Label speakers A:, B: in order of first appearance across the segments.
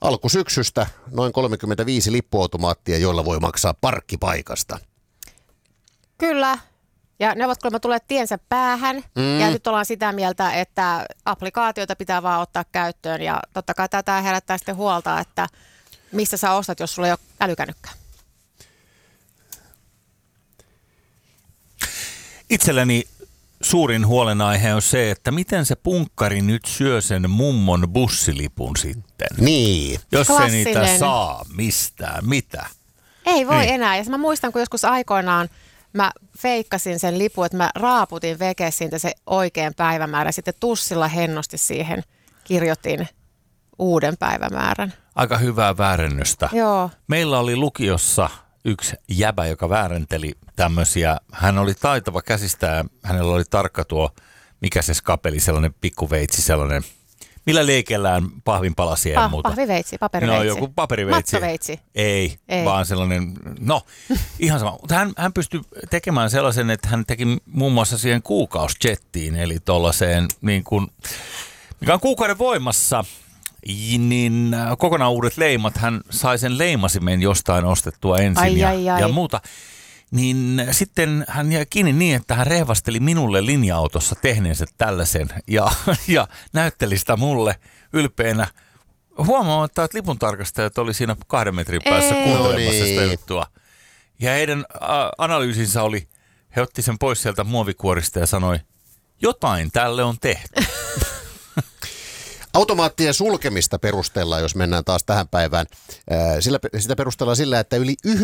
A: alkusyksystä noin 35 lippuautomaattia, joilla voi maksaa parkkipaikasta.
B: Kyllä. Ja ne ovat kuulemma tulleet tiensä päähän. Ja nyt ollaan sitä mieltä, että applikaatioita pitää vaan ottaa käyttöön. Ja totta kai tätä herättää sitten huolta, että mistä sä ostat, jos sulla ei ole älykännykkää.
C: Itselläni suurin huolenaihe on se, että miten se punkkari nyt syö sen mummon bussilipun sitten.
A: Niin.
C: Jos se
B: Klassinen.
C: niitä saa mistään, mitä?
B: Ei voi
C: Niin.
B: enää. Ja mä muistan, kun joskus aikoinaan mä feikkasin sen lipun, että mä raaputin veke siitä se oikean päivämäärän. Sitten tussilla hennosti siihen kirjoitin uuden päivämäärän.
C: Aika hyvää väärennöstä.
B: Joo.
C: Meillä oli lukiossa yksi jäbä, joka väärenteli tämmöisiä. Hän oli taitava käsistään. Hänellä oli tarkka tuo, mikä se skapeli, sellainen pikkuveitsi, sellainen, millä leikellään pahvinpalasia ja muuta.
B: Pahviveitsi, paperiveitsi.
C: No joku paperiveitsi.
B: Mattoveitsi.
C: Ei,
B: Ei.
C: vaan sellainen, no ihan sama. Mutta hän pystyi tekemään sellaisen, että hän teki muun muassa siihen kuukausjettiin, eli tuollaiseen niin kuin, mikä on kuukauden voimassa, niin kokonaan uudet leimat. Hän sai sen leimasimen jostain ostettua ensin ja muuta. Niin sitten hän jäi kiinni niin, että hän rehvasteli minulle linja-autossa tehneensä tällaisen ja näytteli sitä mulle ylpeänä. Huomaamatta, että lipuntarkastajat oli siinä 2 metrin päässä kuuntelemassa sitä juttua. Ja heidän analyysinsä oli, he otti sen pois sieltä muovikuorista ja sanoi, jotain tälle on tehty.
A: Automaattien sulkemista perustellaan, jos mennään taas tähän päivään. Sitä perustellaan sillä, että yli 95%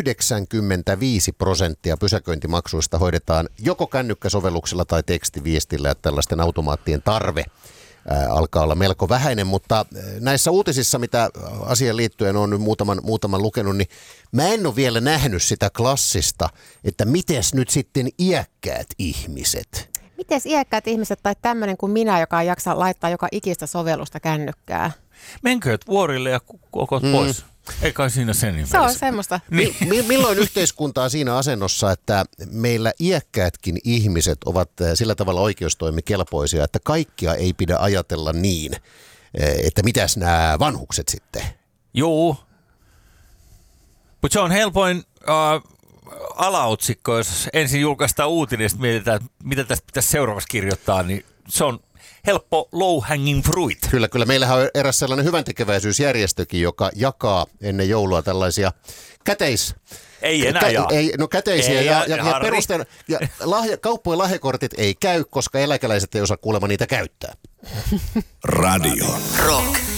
A: pysäköintimaksuista hoidetaan joko kännykkäsovelluksella tai tekstiviestillä, ja tällaisten automaattien tarve alkaa olla melko vähäinen, mutta näissä uutisissa, mitä asiaan liittyen on nyt muutaman lukenut, niin mä en ole vielä nähnyt sitä klassista, että mites nyt sitten iäkkäät ihmiset?
B: Mites iäkkäät ihmiset tai tämmöinen kuin minä, joka ei jaksa laittaa joka ikistä sovellusta kännykkää?
C: Menkööt vuorille ja kokot pois. Ei kai siinä sen nimessä.
B: Se on semmoista.
C: Niin.
A: Milloin yhteiskunta on siinä asennossa, että meillä iäkkäätkin ihmiset ovat sillä tavalla oikeustoimikelpoisia, että kaikkia ei pidä ajatella niin, että mitäs nämä vanhukset sitten?
C: Joo. Mutta se on helpoin alaotsikko, jos ensin julkaistaan uutinen ja mietitään, että mitä tästä pitäisi seuraavaksi kirjoittaa, niin se on helppo low hanging fruit.
A: Kyllä. Meillähän on eräs sellainen hyväntekeväisyysjärjestökin, joka jakaa ennen joulua tällaisia
C: Ei enää
A: käteisiä ja perusteena. Ja kauppojen lahjakortit ei käy, koska eläkeläiset ei osaa kuulemma niitä käyttää.
D: Radio Rock.